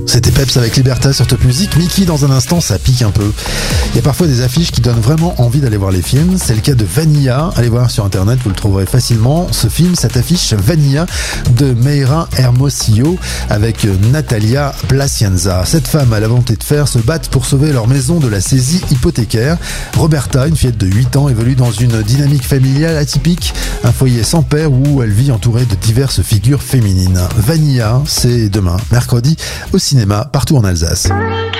C'était Peps avec Liberta sur Top Music. Mickey, dans un instant, ça pique un peu. Il y a parfois des affiches qui donnent vraiment envie d'aller voir les films. C'est le cas de Vanilla. Allez voir sur internet, vous le trouverez facilement. Ce film, cette affiche Vanilla de Meira Hermosillo avec Natalia Placienza. Cette femme a la volonté de fer se battent pour sauver leur maison de la saisie hypothécaire. Roberta, une fillette de 8 ans, évolue dans une dynamique familiale atypique, un foyer sans père où elle vit entourée de diverses figures féminines. Vanilla, c'est demain, mercredi, au cinéma, partout en Alsace.